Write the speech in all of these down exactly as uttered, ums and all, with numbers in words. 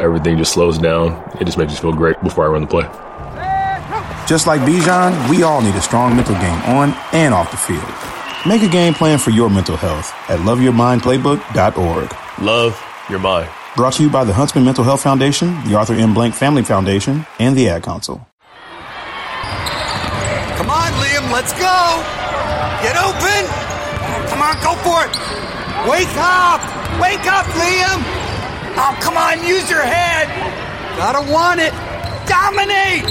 everything just slows down. It just makes me feel great before I run the play. Just like Bijan, we all need a strong mental game on and off the field. Make a game plan for your mental health at love your mind playbook dot org. Love your mind. Brought to you by the Huntsman Mental Health Foundation, the Arthur M. Blank Family Foundation, and the Ad Council. Come on, Liam, let's go! Get open! Come on, go for it! Wake up! Wake up, Liam! Oh, come on, use your head! Gotta want it! Dominate!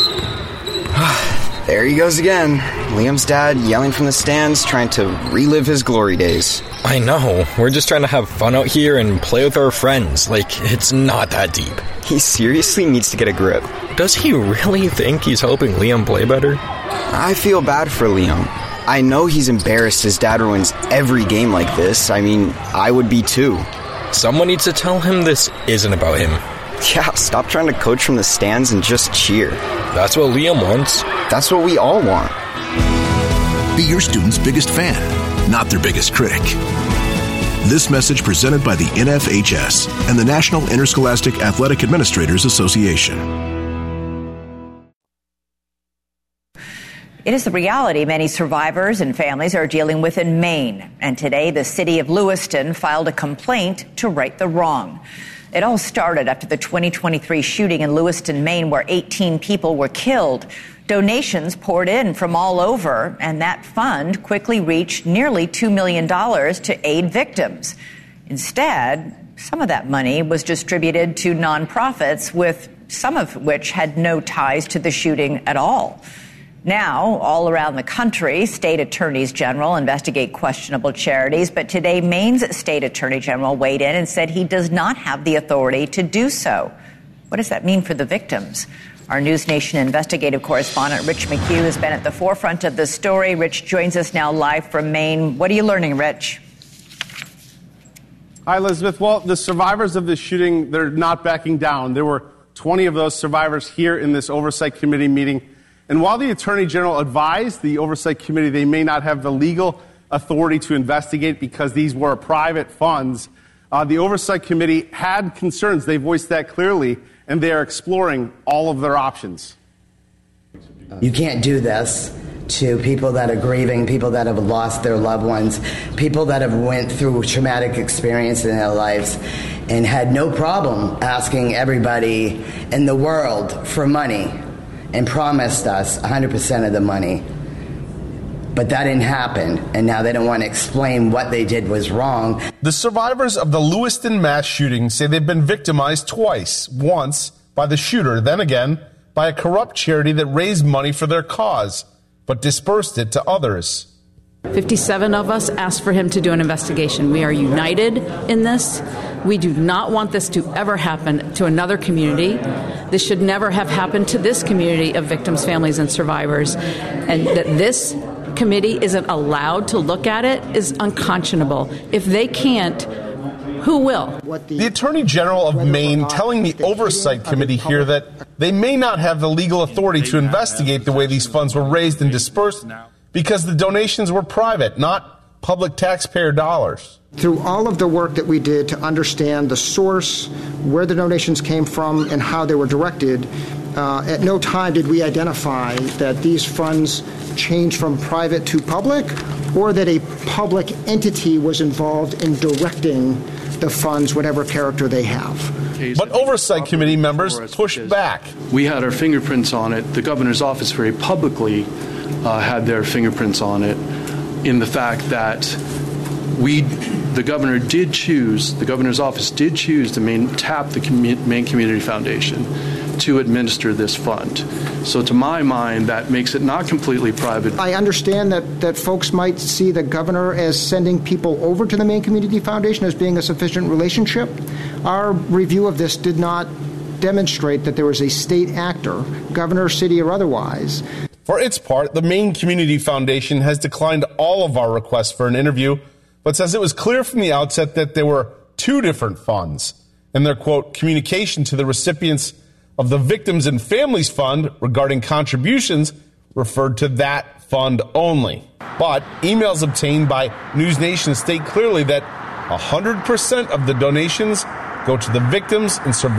There he goes again. Liam's dad yelling from the stands, trying to relive his glory days. I know. We're just trying to have fun out here and play with our friends. Like, it's not that deep. He seriously needs to get a grip. Does he really think he's helping Liam play better? I feel bad for Liam. I know he's embarrassed his dad ruins every game like this. I mean, I would be too. Someone needs to tell him this isn't about him. Yeah, stop trying to coach from the stands and just cheer. That's what Liam wants. That's what we all want. Be your student's biggest fan, not their biggest critic. This message presented by the N F H S and the National Interscholastic Athletic Administrators Association. It is the reality many survivors and families are dealing with in Maine. And today, the city of Lewiston filed a complaint to right the wrong. It all started after the twenty twenty-three shooting in Lewiston, Maine, where eighteen people were killed. Donations poured in from all over, and that fund quickly reached nearly two million dollars to aid victims. Instead, some of that money was distributed to nonprofits, with some of which had no ties to the shooting at all. Now, all around the country, state attorneys general investigate questionable charities, but today Maine's state attorney general weighed in and said he does not have the authority to do so. What does that mean for the victims? Our News Nation investigative correspondent Rich McHugh has been at the forefront of this story. Rich joins us now live from Maine. What are you learning, Rich? Hi, Elizabeth. Well, the survivors of this shooting, they're not backing down. There were twenty of those survivors here in this Oversight Committee meeting. And while the Attorney General advised the Oversight Committee they may not have the legal authority to investigate because these were private funds, uh, the Oversight Committee had concerns. They voiced that clearly, and they are exploring all of their options. You can't do this to people that are grieving, people that have lost their loved ones, people that have went through traumatic experience in their lives and had no problem asking everybody in the world for money and promised us one hundred percent of the money. But that didn't happen, and now they don't want to explain what they did was wrong. The survivors of the Lewiston mass shooting say they've been victimized twice, once by the shooter, then again by a corrupt charity that raised money for their cause, but dispersed it to others. fifty-seven of us asked for him to do an investigation. We are united in this. We do not want this to ever happen to another community. This should never have happened to this community of victims, families, and survivors. And that this committee isn't allowed to look at it is unconscionable. If they can't, who will? The Attorney General of Maine telling the Oversight Committee here that they may not have the legal authority to investigate the way these funds were raised and dispersed because the donations were private, not public taxpayer dollars. Through all of the work that we did to understand the source, where the donations came from, and how they were directed, uh, at no time did we identify that these funds changed from private to public or that a public entity was involved in directing the funds, whatever character they have. But Oversight Committee members pushed back. We had our fingerprints on it. The governor's office very publicly uh, had their fingerprints on it in the fact that we, the governor did choose, the governor's office did choose to main, tap the commu- Maine Community Foundation to administer this fund. So to my mind, that makes it not completely private. I understand that, that folks might see the governor as sending people over to the Maine Community Foundation as being a sufficient relationship. Our review of this did not demonstrate that there was a state actor, governor, city, or otherwise. For its part, the Maine Community Foundation has declined all of our requests for an interview, but says it was clear from the outset that there were two different funds, and their, quote, communication to the recipients of the Victims and Families Fund regarding contributions referred to that fund only. But emails obtained by News Nation state clearly that one hundred percent of the donations go to the victims and survivors